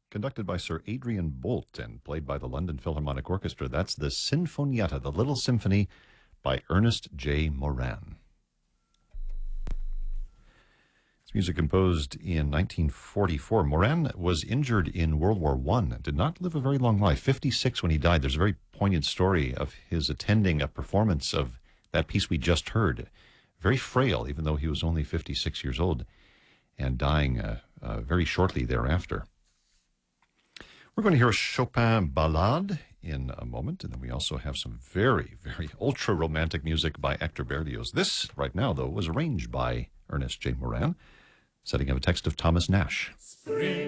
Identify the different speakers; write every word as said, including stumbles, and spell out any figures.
Speaker 1: conducted by Sir Adrian Boult and played by the London Philharmonic Orchestra. That's the Sinfonietta, the Little Symphony by Ernest J. Moran. It's music composed in nineteen forty-four. Moran was injured in World War One and did not live a very long life. fifty-six when he died. There's a very poignant story of his attending a performance of that piece we just heard. Very frail, even though he was only fifty-six years old, and dying uh, uh, very shortly thereafter. We're going to hear a Chopin ballade in a moment, and then we also have some very, very ultra-romantic music by Hector Berlioz. This, right now, though, was arranged by Ernest J. Moran, setting up a text of Thomas Nash.
Speaker 2: Spring.